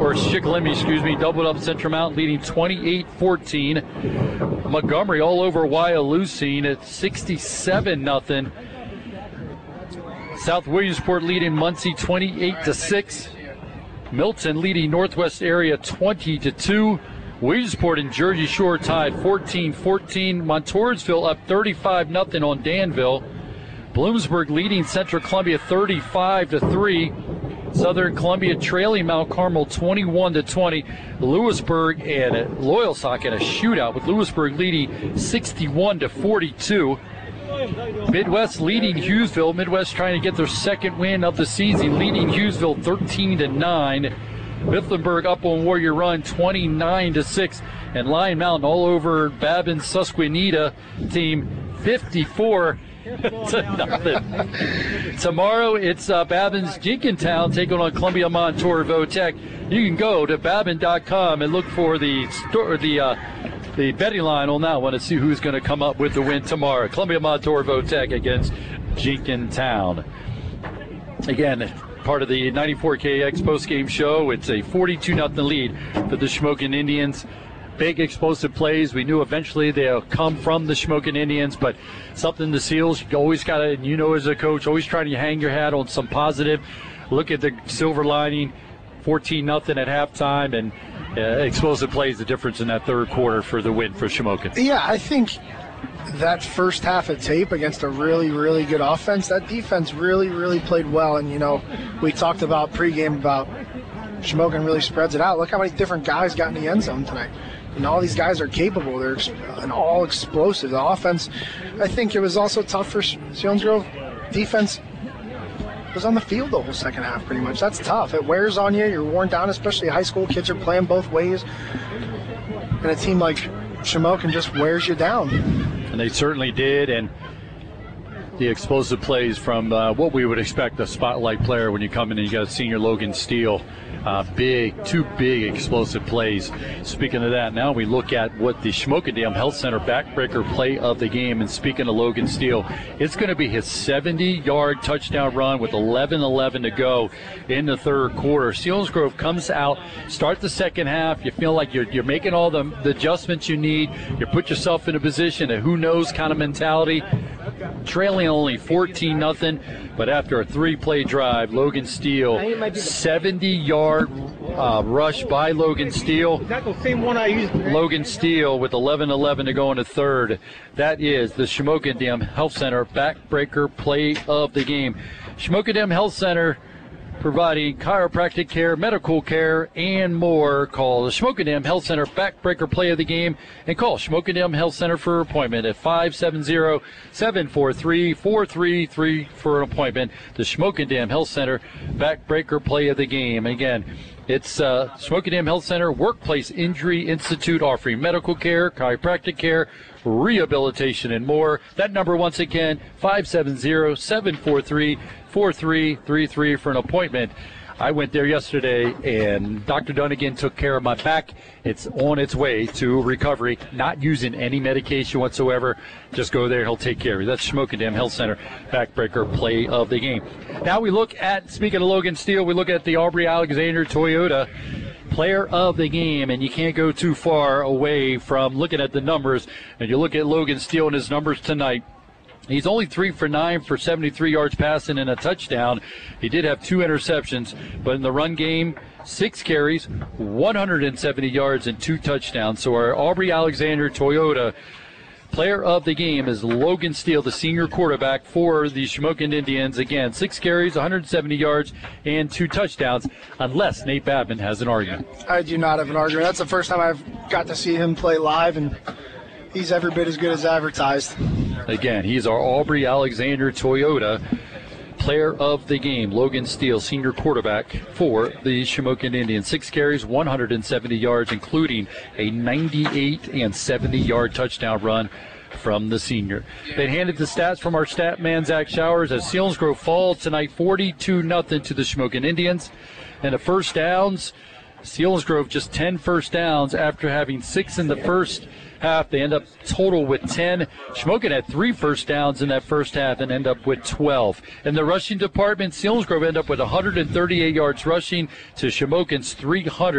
Shikellamy, doubled up Central Mountain, leading 28-14. Montgomery all over Wyalusing at 67-0. South Williamsport leading Muncie 28-6. Milton leading Northwest Area 20-2. Williamsport and Jersey Shore tied 14-14. Montoursville up 35-0 on Danville. Bloomsburg leading Central Columbia 35-3. Southern Columbia trailing Mount Carmel 21-20. Lewisburg and Loyalsock in a shootout with Lewisburg leading 61-42. Midwest leading Hughesville. Midwest trying to get their second win of the season, leading Hughesville 13-9. Mifflinburg up on Warrior Run 29-6. And Lion Mountain all over Babin's Susquehanna team 54-0. Tomorrow it's Babin's Jenkintown taking on Columbia Montour Votech. You can go to babin.com and look for the betting line on that one to see who's going to come up with the win tomorrow. Columbia Montour Votech against Jenkintown. Again, part of the 94KX postgame show. It's a 42-0 lead for the Shamokin Indians. Big explosive plays. We knew eventually they'll come from the Shamokin Indians, but something the Seals, you always got to, as a coach, always trying to hang your hat on some positive. Look at the silver lining, 14-0 at halftime, and explosive plays, the difference in that third quarter for the win for Shamokin. Yeah, I think that first half of tape against a really, really good offense, that defense really, really played well. And, we talked about pregame about Shamokin really spreads it out. Look how many different guys got in the end zone tonight. And all these guys are capable. They're all explosive. The offense, I think it was also tough for Selinsgrove. Defense was on the field the whole second half pretty much. That's tough. It wears on you. You're worn down, especially high school kids are playing both ways. And a team like Shamokin just wears you down. And they certainly did. And the explosive plays from what we would expect a spotlight player when you come in and you got senior Logan Steele. Two big explosive plays. Speaking of that, now we look at what the Shamokin Dam Health Center backbreaker play of the game. And speaking of Logan Steele, it's going to be his 70-yard touchdown run with 11:11 to go in the third quarter. Selinsgrove comes out, start the second half. You feel like you're making all the adjustments you need. You put yourself in a position, a who knows kind of mentality. Trailing only 14-0, but after a three-play drive, Logan Steele, 70-yard rush by Logan Steele. Logan Steele with 11:11 to go in the third. That is the Shamokin Dam Health Center backbreaker play of the game. Shamokin Dam Health Center providing chiropractic care, medical care, and more. Call the Shamokin Dam Health Center backbreaker play of the game and call Shamokin Dam Health Center for an appointment at 570-743-4333 for an appointment. The Shamokin Dam Health Center backbreaker play of the game. Again, it's Shamokin Dam Health Center Workplace Injury Institute offering medical care, chiropractic care, rehabilitation, and more. That number once again, 570-743-4333 for an appointment. I went there yesterday, and Dr. Dunnigan took care of my back. It's on its way to recovery, not using any medication whatsoever. Just go there, he'll take care of you. That's Shamokin Dam Health Center backbreaker play of the game. Now we look at, speaking of Logan Steele, we look at the Aubrey Alexander Toyota player of the game, and you can't go too far away from looking at the numbers. And you look at Logan Steele and his numbers tonight. He's only 3 for 9 for 73 yards passing and a touchdown. He did have 2 interceptions, but in the run game, 6 carries, 170 yards, and 2 touchdowns. So our Aubrey Alexander Toyota player of the game is Logan Steele, the senior quarterback for the Shamokin Indians. Again, 6 carries, 170 yards, and 2 touchdowns, unless Nate Babin has an argument. I do not have an argument. That's the first time I've got to see him play live, and he's every bit as good as advertised. Again, he's our Aubrey Alexander Toyota player of the game. Logan Steele, senior quarterback for the Shamokin Indians. 6 carries, 170 yards, including a 98 and 70-yard touchdown run from the senior. They handed the stats from our stat man, Zach Showers, as Selinsgrove falls tonight 42-0 to the Shamokin Indians. And the first downs, Selinsgrove just 10 first downs after having 6 in the first half. They end up total with 10. Shamokin had 3 first downs in that first half and end up with 12. In the rushing department, Selinsgrove end up with 138 yards rushing to Shamokin's 300.